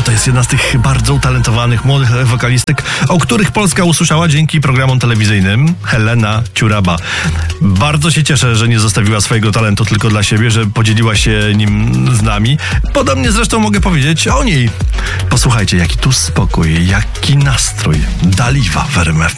to jest jedna z tych bardzo utalentowanych, młodych wokalistek, o których Polska usłyszała dzięki programom telewizyjnym. Helena Ciuraba. Bardzo się cieszę, że nie zostawiła swojego talentu tylko dla siebie, że podzieliła się nim z nami. Podobnie zresztą mogę powiedzieć o niej. Posłuchajcie, jaki tu spokój, jaki nastrój. Daliwa w RMF.